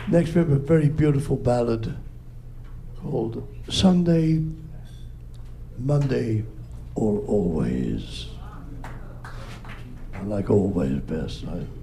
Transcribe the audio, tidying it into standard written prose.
Next we have a very beautiful ballad called Sunday, Monday, or Always. I like always best.